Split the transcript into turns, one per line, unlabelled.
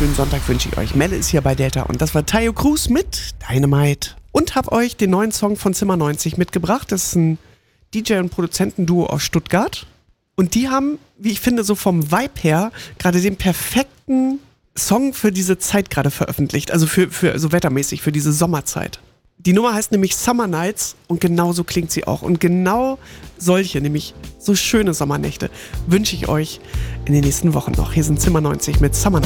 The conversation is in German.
wunderschönen Sonntag wünsche ich euch. Melle ist hier bei Delta und das war Tayo Cruz mit Dynamite. Und hab euch den neuen Song von Zimmer 90 mitgebracht. Das ist ein DJ- und Produzentenduo aus Stuttgart. Und die haben, wie ich finde, so vom Vibe her gerade den perfekten Song für diese Zeit gerade veröffentlicht. Also für so wettermäßig, für diese Sommerzeit. Die Nummer heißt nämlich Summer Nights und genau so klingt sie auch. Und genau solche, nämlich so schöne Sommernächte, wünsche ich euch in den nächsten Wochen noch. Hier sind Zimmer 90 mit Summer Nights.